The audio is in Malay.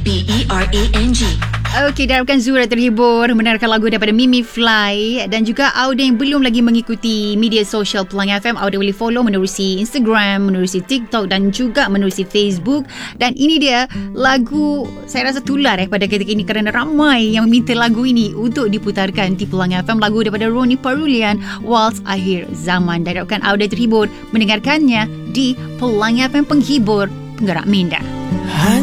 PERANG. Okey, diharapkan Zura terhibur mendengarkan lagu daripada Mimi Fly. Dan juga Auda yang belum lagi mengikuti media sosial Pelangi FM, Auda boleh follow menerusi Instagram, menerusi TikTok dan juga menerusi Facebook. Dan ini dia lagu, saya rasa tular pada ketika ini kerana ramai yang meminta lagu ini untuk diputarkan di Pelangi FM. Lagu daripada Roni Parulian, Waltz Akhir Zaman. Diharapkan Auda terhibur mendengarkannya di Pelangi FM, penghibur penggerak minda.